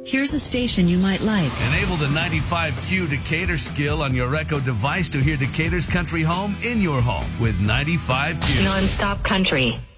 Here's a station you might like. Enable the 95Q Decatur skill on your Echo device to hear Decatur's country home in your home with 95Q. Non-stop country.